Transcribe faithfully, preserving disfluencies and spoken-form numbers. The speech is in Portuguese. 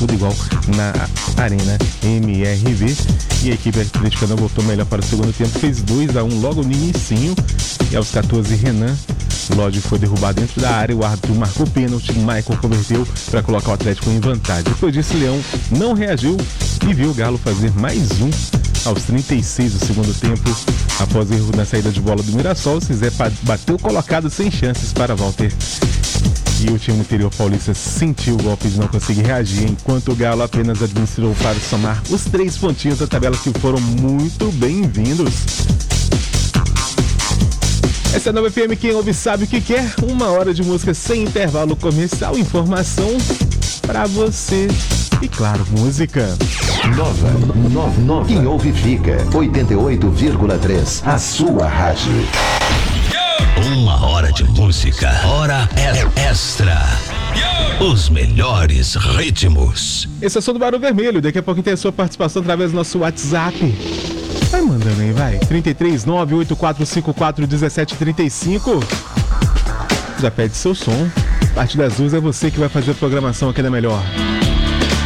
tudo igual na Arena M R V. E a equipe atleticana voltou melhor para o segundo tempo, fez dois a um logo no inicinho. E aos catorze, Renan Lodge foi derrubado dentro da área, o árbitro marcou pênalti, Michael converteu para colocar o Atlético em vantagem. Depois disso, Leão não reagiu e viu o Galo fazer mais um aos trinta e seis do segundo tempo. Após erro na saída de bola do Mirassol, o Cizé bateu colocado sem chances para Walter. E o time interior paulista sentiu o golpe de não conseguir reagir, enquanto o Galo apenas administrou para somar os três pontinhos da tabela, que foram muito bem-vindos. Essa é a Nova F M, quem ouve sabe o que quer. Uma hora de música sem intervalo comercial, informação pra você e, claro, música. Nova, nova, nova. Quem ouve fica. oitenta e oito vírgula três, a sua rádio. Uma hora de música, hora é extra. Os melhores ritmos. Esse é o som do Barão Vermelho. Daqui a pouco tem a sua participação através do nosso WhatsApp. Vai mandando aí, vai. trinta e três, nove oito quatro cinco quatro, um sete três cinco. Já pede seu som. A partir das duas é você que vai fazer a programação aqui da Melhor.